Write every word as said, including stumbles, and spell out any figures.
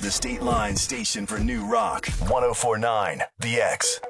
the State Line station for new rock. ten forty-nine The X.